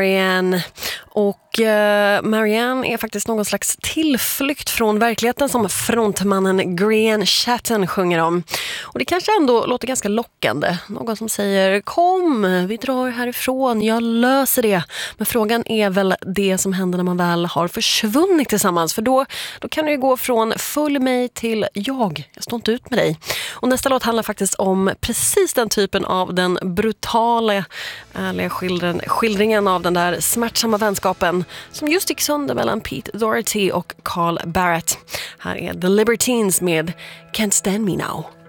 Marianne. Och Marianne är faktiskt någon slags tillflykt från verkligheten som frontmannen Grian Chatten sjunger om. Och det kanske ändå låter ganska lockande. Någon som säger, kom, vi drar härifrån, jag löser det. Men frågan är väl det som händer när man väl har försvunnit tillsammans. För då kan det ju gå från följ mig till jag står inte ut med dig. Och nästa låt handlar faktiskt om precis den typen av den brutala, ärliga skildringen av den där smärtsamma vänskapen som just gick sönder mellan Pete Doherty och Carl Barrett. Här är The Libertines med Can't Stand Me Now.